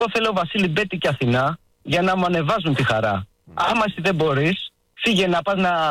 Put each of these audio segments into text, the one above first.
Εγώ θέλω Βασίλη, Μπέτη και Αθηνά για να μου ανεβάζουν τη χαρά. Άμα εσύ δεν μπορείς, φύγε να πας να...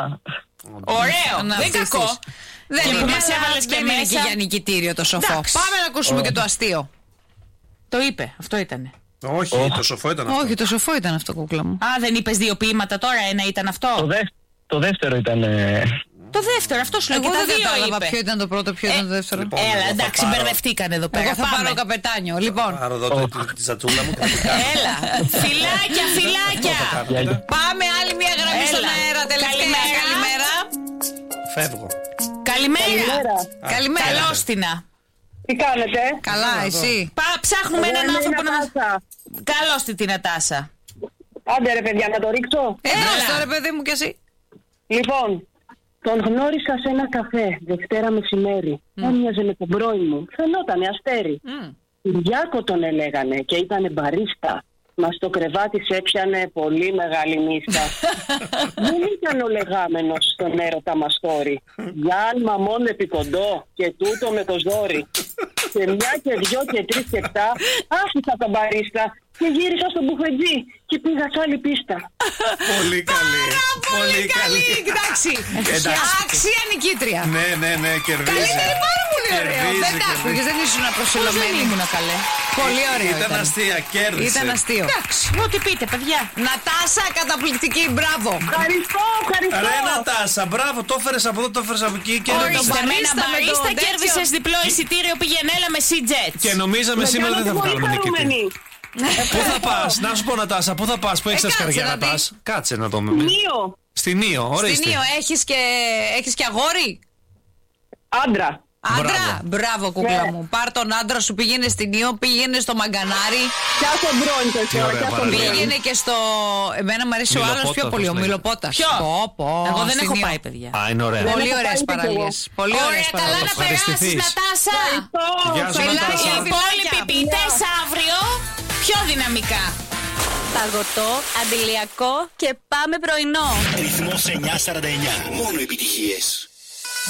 Ωραίο, δεν κακό. Δεν που είναι, μας έβαλες και είναι μέσα. και για νικητήριο το σοφό. Εντάξει. Πάμε να ακούσουμε και το αστείο. Το είπε, αυτό ήτανε. Όχι, το σοφό ήταν αυτό. Όχι, το σοφό ήταν αυτό, κούκλα μου. Α, δεν είπες δύο ποίηματα τώρα, ένα ήταν αυτό. Το δεύτερο ήταν... Το δεύτερο, αυτό σου λέω. Εγώ Και τα δεν δύο κατάλαβα είπε. ποιο ήταν το πρώτο, ποιο ήταν το δεύτερο. Λοιπόν, Έλα, εγώ θα εντάξει, πάρω- μπερδευτήκανε εδώ πέρα. Εγώ θα Πάμε. πάρω καπετάνιο. Λοιπόν, Πάρω εδώ τη ζατσούλα μου. Έλα, φυλάκια, φυλάκια. πάμε άλλη μια γραμμή στον Έλα. αέρα. Τελευταία. Καλημέρα. Καλημέρα. Φεύγω. Καλημέρα. Καλημέρα. Καλώς την. Τι κάνετε? Καλά, εσύ. Ψάχνουμε έναν είναι η άνθρωπο να μας... Νατάσα. Καλώς την Νατάσα. Άντε ρε παιδιά, να το ρίξω. Έλα τώρα, παιδί μου, κι εσύ. Λοιπόν, τον γνώρισα σε ένα καφέ Δευτέρα μεσημέρι. Έμοιαζε με τον πρώην μου. Φαινότανε αστέρι. Κυριάκο τον έλεγανε και ήτανε μπαρίστα. Μα στο κρεβάτι σε έπιανε πολύ μεγάλη νύστα. Δεν ήταν ο λεγάμενος στον έρωτα μας θόρυ. Γιάνμα μόνο επί κοντό και τούτο με το ζόρι. Και μια και δυο και τρεις και επτά άφησα τον μπαρίστα και γύρισα στον μπουφετζή και πήγα σε άλλη πίστα. Πολύ καλή. Πολύ καλή. Εντάξει. Άξια νικήτρια. Ναι, κερδίζει. Καλύτερη, πάρα πολύ ωραίο. Κερδίζει, Δεν τα κερδίζει. άκουγες, δεν ήσουν Δεν προσιλωμένη. ήμουνα καλέ. Πολύ ωραίο. Ήταν αστεία, κέρδισε. Ήταν αστείο. Εντάξει, ό,τι πείτε, παιδιά. Νατάσα, καταπληκτική, μπράβο. Ευχαριστώ. Ρε Νατάσα, μπράβο, το έφερες από εδώ, το έφερες από εκεί και Ορίστε, με ένα μπαρίστα, με μπαρίστα το τέτοιο. κέρδισες διπλό εισιτήριο, πήγαινε έλα με C-Jets. Και νομίζαμε σήμερα δεν θα βγάλουμε νικητή. Πού θα πας, να σου πω Νατάσα, πού θα πας, που έχεις τα κάτσε σκαριά να να δεις. πας. Κάτσε να δούμε. Νίο. Στην Νίο, ορίστε. Στην Νίο, έχεις και αγόρι. Άντρα. Άντρα, μπράβο κούκλα μου. Πάρ τον άντρα σου, πήγαινε στην Νίο, πήγαινε στο Μαγκανάρι, Πιάσω μπρόντες Τι τώρα. ωραία πιάσω παραλία. μπρόντες. πήγαινε και στο. Εμένα μου αρέσει ο άλλος Μιλοπότας, πιο πολύ, ο λέγεται. Μιλοπότας. Ποιο? Εγώ δεν στην έχω Νίο. πάει, παιδιά. Α, είναι ωραία. Πολύ έχω ωραίες πάει κι παραλίες. Πολύ ωραίες Ωραία, καλά να παραλίες. περάσεις, Ευχαριστηθείς. Νατάσα. Γεια σου, Φιλάκια, Νατάσα. Οι υπόλοιποι ποιητές αύριο πιο δυναμικά. Παγωτό, αντιλιακό και πάμε πρωινό. Ρυθμός 949. Μόνο επιτυχίες.